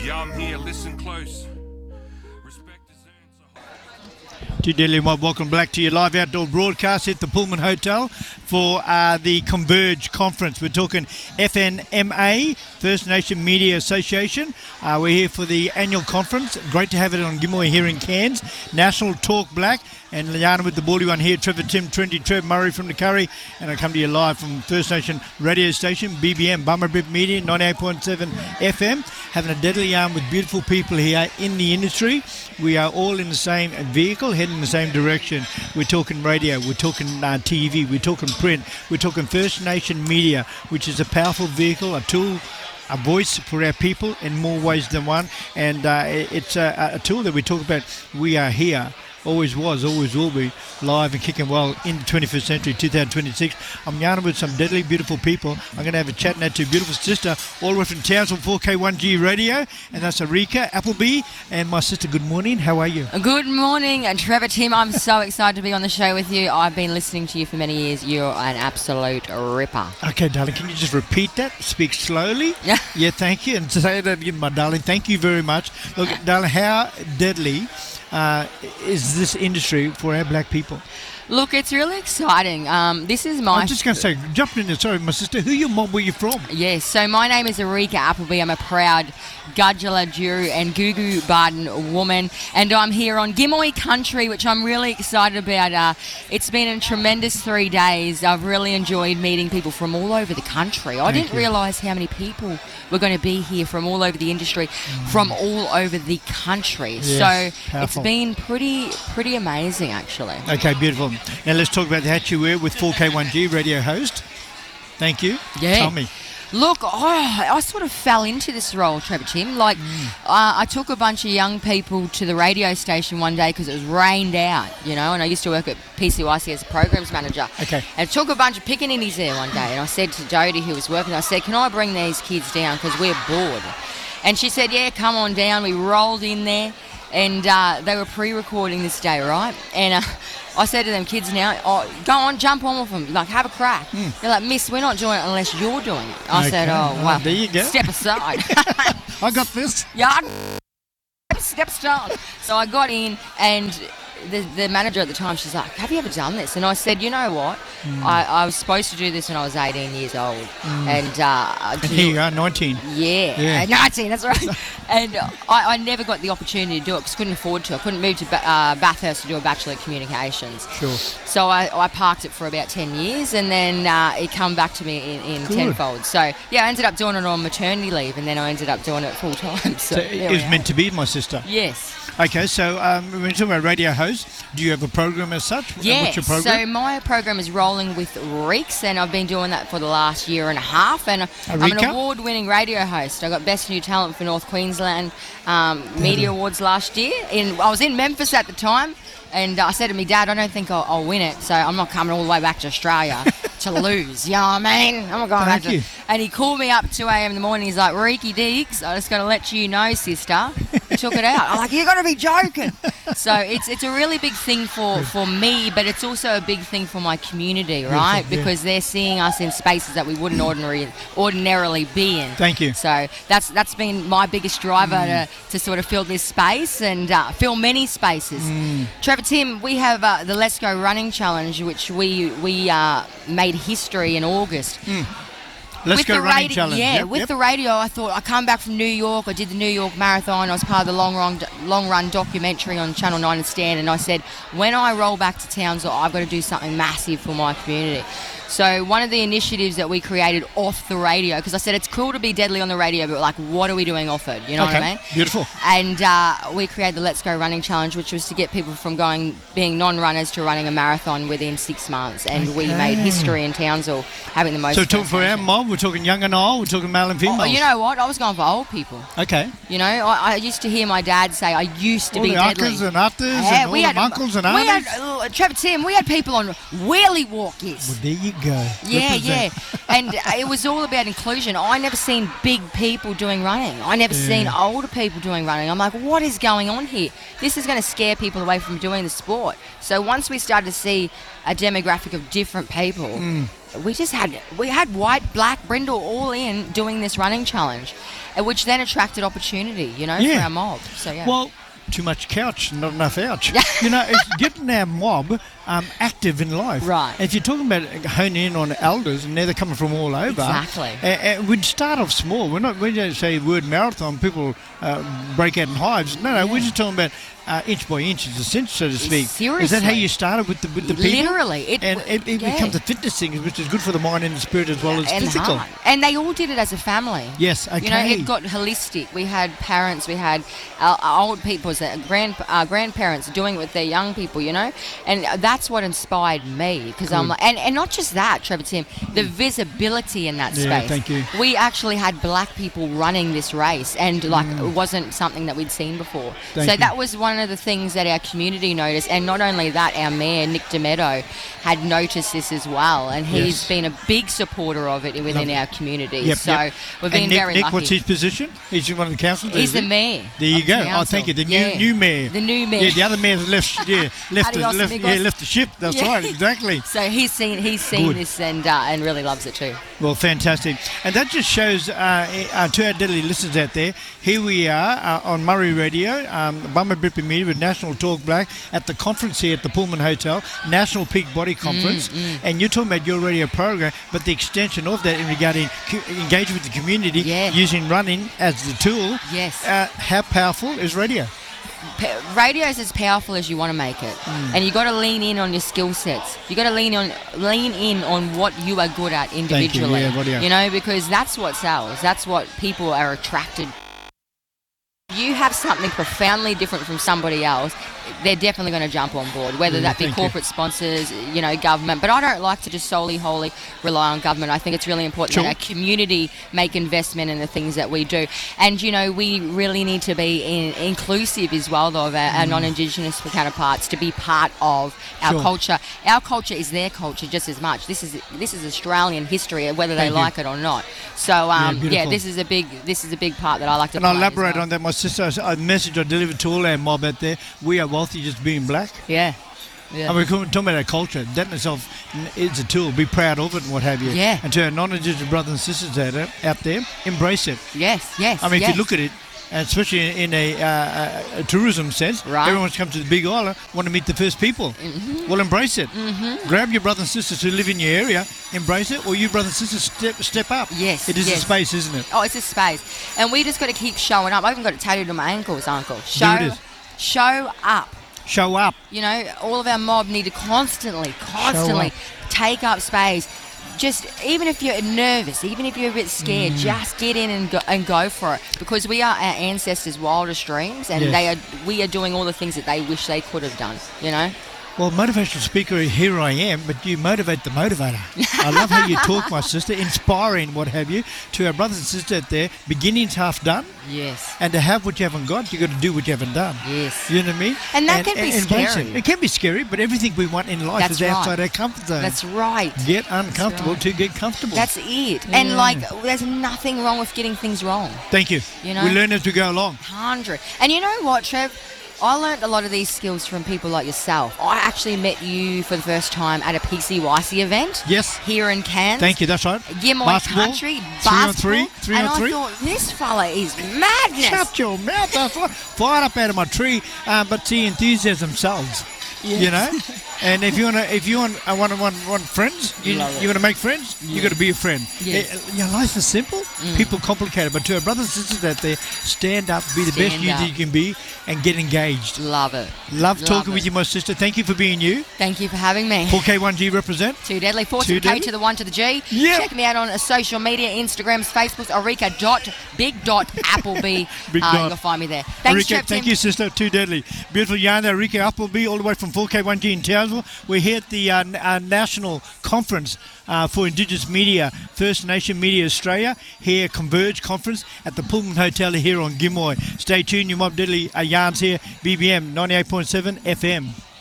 Yeah, I'm here. Listen close. Respect is earned. To Delhi, welcome back to your live outdoor broadcast at the Pullman Hotel for the Converge Conference. We're talking FNMA, First Nation Media Association. We're here for the annual conference. Great to have it on Gimoy here in Cairns. National Talk Black. And Liana with the Baldy one here, Trevor Tim, Trendy Trev Murray from the Curry. And I come to you live from First Nation radio station, BBM, Bummerbip Media, 98.7 FM. Having a deadly yarn with beautiful people here in the industry. We are all in the same vehicle, heading in the same direction. We're talking radio, we're talking TV, we're talking print, we're talking First Nation media, which is a powerful vehicle, a tool, a voice for our people in more ways than one. And it's a tool that we talk about. We are here. Always was, always will be, live and kicking well in the 21st century, 2026. I'm yarning with some deadly beautiful people. I'm going to have a chat now to a beautiful sister all the way from Townsville 4K1G Radio, and that's Arika Appleby. And my sister, good morning. How are you? Good morning, and Trevor Tim. I'm so excited to be on the show with you. I've been listening to you for many years. You're an absolute ripper. Okay, darling, can you just repeat that? Speak slowly. Yeah. Yeah, thank you. And to say that again, my darling, thank you very much. Look, darling, how deadly is this industry for our black people? Look, it's really exciting. This is my... I'm just going to say, jumping in there, sorry, my sister, who your mom, where you from? Yes, so my name is Arika Appleby. I'm a proud Gudjala, Juru and Gugu Barden woman, and I'm here on Gimoy country, which I'm really excited about. It's been a tremendous 3 days. I've really enjoyed meeting people from all over the country. I didn't realise how many people were going to be here from all over the industry, from all over the country. Yes, so powerful. It's been pretty amazing, actually. Okay, beautiful. Now let's talk about the hat you wear with 4K1G radio host. Thank you. Yeah. Tell me. Look, I sort of fell into this role, Trevor Tim. Like, I took a bunch of young people to the radio station one day because it was rained out, you know, and I used to work at PCYC as a programs manager. Okay. And I took a bunch of pickaninnies there one day, and I said to Jody, who was working, I said, can I bring these kids down because we're bored? And she said, yeah, come on down. We rolled in there, and they were pre-recording this day, right? And I said to them, kids now, go on, jump on with them, like, have a crack. They're like, miss, we're not doing it unless you're doing it. I said, oh, well, there you go. step aside. I got this. Yeah, step aside. So I got in, and the manager at the time, she's like, have you ever done this? And I said, you know what? I was supposed to do this when I was 18 years old. And here you are, 19. Yeah. 19, that's right. And I never got the opportunity to do it because I couldn't afford to. I couldn't move to Bathurst to do a Bachelor of Communications. Sure. So I parked it for about 10 years, and then it come back to me in tenfold. So, yeah, I ended up doing it on maternity leave, and then I ended up doing it full time. So it was meant to be, my sister. Yes. Okay, so when you're talking about radio host, do you have a program as such? Yeah, What's your program? so my program is Rolling with Reeks, and I've been doing that for the last year and a half, and I'm an award-winning radio host. I got Best New Talent for North Queensland Media Awards last year. I was in Memphis at the time, and I said to my dad, I don't think I'll win it, so I'm not coming all the way back to Australia to lose, you know what I mean? I'm not going back to... And he called me up at 2 a.m. in the morning, he's like, Reeky Deeks, I just got to let you know, sister, you took it out. I'm like, you got to be joking. So it's a really big thing for me, but it's also a big thing for my community, right? Because they're seeing us in spaces that we wouldn't ordinarily be in. Thank you. So that's been my biggest driver to sort of fill this space and fill many spaces. Trevor Tim, we have the Let's Go Running Challenge, which we made history in August. Let's Go Running Challenge. Yeah, with the radio, I thought, I come back from New York, I did the New York Marathon, I was part of the long run documentary on Channel 9 and Stan, and I said, when I roll back to Townsville, I've got to do something massive for my community. So one of the initiatives that we created off the radio, because I said it's cool to be deadly on the radio, but like, what are we doing off it? You know what I mean? Beautiful. And we created the Let's Go Running Challenge, which was to get people from being non-runners to running a marathon within 6 months. And we made history in Townsville, having the most. So talking for our mob, we're talking young and old, we're talking male and female. Oh, you know what? I was going for old people. Okay. You know, I used to hear my dad say, I used to be deadly. Uncles and aunties and all the uncles and aunties. Trevor Tim, we had people on wheelie walkies. Well, there you go. Yeah. And it was all about inclusion. I never seen big people doing running. I never seen older people doing running. I'm like, what is going on here? This is going to scare people away from doing the sport. So once we started to see a demographic of different people, we had white, black, brindle all in doing this running challenge, which then attracted opportunity, for our mob. So yeah. Well, too much couch, not enough ouch. It's getting our mob active in life. Right. And if you're talking about honing in on elders, and they're coming from all over. Exactly. And we'd start off small. We don't say the word marathon, people break out in hives. No, we're just talking about inch by inch is a cinch, so to speak. Seriously. Is that how you started with the people? Literally. It becomes a fitness thing, which is good for the mind and the spirit as well as physical. Heart. And they all did it as a family. Yes, okay. It got holistic. We had parents, we had our old people, grandparents doing it with their young people, and that's what inspired me, because I'm like, and not just that, Trevor Tim, the visibility in that space. Yeah, thank you. We actually had black people running this race, and it wasn't something that we'd seen before. Thank you. That was one of the things that our community noticed, and not only that, our mayor Nick DeMeadow had noticed this as well, and he's been a big supporter of it within our community. Yep. We've been very Nick, lucky. What's his position? He's one of the councillors. He's the mayor. There you go. Council. Thank you. The new mayor. The new mayor. Yeah, the other mayor's left the ship. That's right, exactly. So he's seen Good. this and really loves it too. Well, fantastic. And that just shows to our deadly listeners out there, here we are on Murray Radio, Bummer Brippy Media with National Talk Black at the conference here at the Pullman Hotel, National Peak Body Conference. And you're talking about your radio program, but the extension of that in regarding engaging with the community, using running as the tool. Yes. How powerful is radio? Radio is as powerful as you want to make it, and you got to lean in on your skill sets. You got to lean in on what you are good at individually. Thank you. Because that's what sells. That's what people are attracted. You have something profoundly different from somebody else, they're definitely going to jump on board, whether that be corporate sponsors, government. But I don't like to just wholly rely on government. I think it's really important that our community make investment in the things that we do. And, we really need to be inclusive as well, though, of our non-Indigenous counterparts to be part of our culture. Our culture is their culture just as much. This is Australian history, whether they like it or not. So, this is a big part that I like to play. And I'll elaborate on that. My sister, a message I delivered to all our mob out there, we are wealthy just being black. Yeah. And we're talking about our culture. That in itself is a tool. Be proud of it and what have you. Yeah. And to our non-Indigenous brothers and sisters out there, embrace it. Yes. I mean, if you look at it, and especially in a tourism sense, everyone's come to the Big Island, want to meet the first people. Well, embrace it. Grab your brothers and sisters who live in your area, embrace it, or you brothers and sisters step up. Yes. It is a space, isn't it? Oh, it's a space. And we just got to keep showing up. I even got it tattooed on my ankles, Uncle. Show up. Show up. All of our mob need to constantly take up space. Just even if you're nervous, even if you're a bit scared, just get in and go for it, because we are our ancestors' wildest dreams, and we are doing all the things that they wish they could have done. Well, motivational speaker, here I am, but you motivate the motivator. I love how you talk, my sister, inspiring, what have you, to our brothers and sisters out there. Beginning's half done. Yes. And to have what you haven't got, you got to do what you haven't done. Yes. You know what I mean? And that can be scary. It can be scary, but everything we want in life is outside our comfort zone. That's right. Get uncomfortable to get comfortable. That's it. Yeah. And there's nothing wrong with getting things wrong. Thank you. We learn as we go along. 100. And you know what, Trev? I learned a lot of these skills from people like yourself. I actually met you for the first time at a PCYC event. Yes. Here in Cairns. Thank you, that's right. Gimoy Country, basketball. 3-on-3. And I thought, this fella is madness. Shut your mouth. That's right. Fired up out of my tree. But see, enthusiasm sells. Yes. And if you want friends, you want to make friends, you got to be a friend. Yes. Your life is simple. People complicate it, but to our brothers and sisters out there, stand up, be the best you that you can be, and get engaged. Love it. Love talking with you, my sister. Thank you for being you. Thank you for having me. 4K1G represent. Too deadly. 4K to the 1 to the G. Yep. Check me out on social media, Instagrams, Facebooks, Arika.big.appleby. You'll find me there. Thanks, Arika, thank you, sister. Too deadly. Beautiful yarn there, Arika Appleby, all the way from 4K1G in Townsville. We're here at the National Conference for Indigenous Media, First Nation Media Australia, here Converge Conference at the Pullman Hotel here on Gimoy. Stay tuned, your Mob Deadly yarns here, BBM 98.7 FM.